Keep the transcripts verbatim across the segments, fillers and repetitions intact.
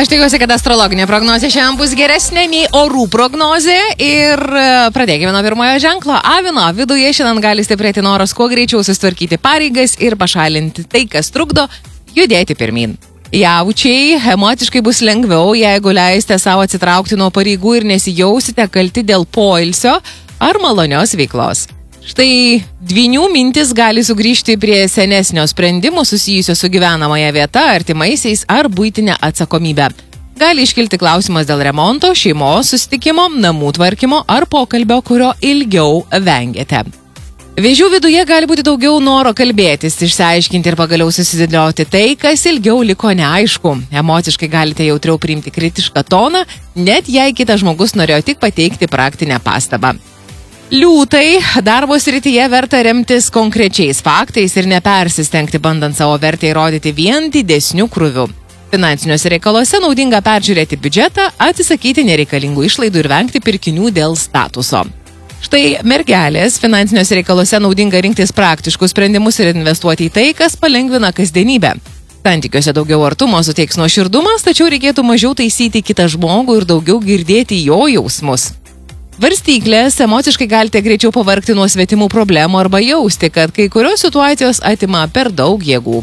Aš tikiuosi, kad astrologinė prognozė šiandien bus geresnė nei orų prognozė ir pradėkime nuo pirmojo ženklo. Avino viduje šiandien gali stiprėti noras kuo greičiau susitvarkyti pareigas ir pašalinti tai, kas trukdo judėti pirmin. Jaučiai, emociškai bus lengviau, jeigu leisite savo atsitraukti nuo pareigų ir nesijausite kalti dėl poilsio ar malonios veiklos. Štai dvynių mintis gali sugrįžti prie senesnio sprendimų susijusio su gyvenamąja vieta, artimaisiais ar buitinė atsakomybė. Gali iškilti klausimas dėl remonto, šeimos susitikimo, namų tvarkymo ar pokalbio, kurio ilgiau vengiate. Vėžių viduje gali būti daugiau noro kalbėtis, išsiaiškinti ir pagaliau susidėlioti tai, kas ilgiau liko neaišku. Emociškai galite jautriau priimti kritišką toną, net jei kitas žmogus norėjo tik pateikti praktinę pastabą. Liūtai, darbo srityje verta remtis konkrečiais faktais ir nepersistengti, bandant savo vertę įrodyti vien didesnių krūvių. Finansiniuose reikaluose naudinga peržiūrėti biudžetą, atsisakyti nereikalingų išlaidų ir vengti pirkinių dėl statuso. Štai mergelės, finansiniuose reikaluose naudinga rinktis praktiškus sprendimus ir investuoti į tai, kas palengvina kasdienybę. Santykiuose daugiau artumo suteiks nuoširdumas, tačiau reikėtų mažiau taisyti kitą žmogų ir daugiau girdėti jo jausmus. Varstyklės, emociškai galite greičiau pavargti nuo svetimų problemų arba jausti, kad kai kurios situacijos atima per daug jėgų.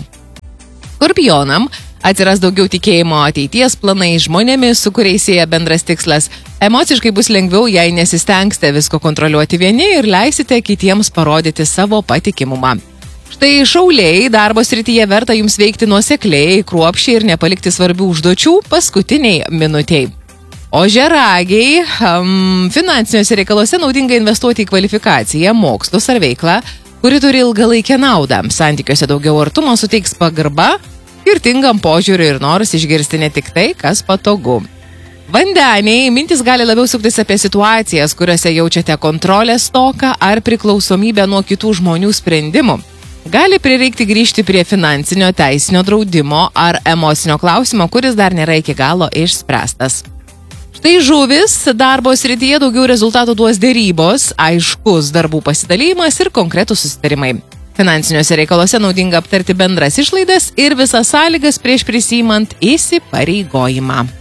Skorpionam atsiras daugiau tikėjimo ateities planai žmonėmis, su kuriais sieja bendras tikslas. Emociškai bus lengviau, jei nesistengsite visko kontroliuoti vieni ir leisite kitiems parodyti savo patikimumą. Štai šauliai, darbo srityje verta jums veikti nuosekliai, kruopščiai ir nepalikti svarbių užduočių paskutiniai minutei. O žeragiai, um, finansiniuose reikaluose naudinga investuoti į kvalifikaciją, mokslus ar veiklą, kuri turi ilgalaikę naudą. Santykiuose daugiau artumo suteiks pagarba, skirtingam požiūriui ir noras išgirsti ne tik tai, kas patogu. Vandeniai, mintis gali labiau suktis apie situacijas, kuriuose jaučiate kontrolės stoką ar priklausomybę nuo kitų žmonių sprendimų. Gali prireikti grįžti prie finansinio, teisinio draudimo ar emocinio klausimo, kuris dar nėra iki galo išspręstas. Štai žuvis, darbo srityje daugiau rezultatų duos dėrybos, aiškus darbų pasidalymas ir konkretūs susitarimai. Finansiniuose reikaluose naudinga aptarti bendras išlaidas ir visas sąlygas prieš prisiimant įsipareigojimą.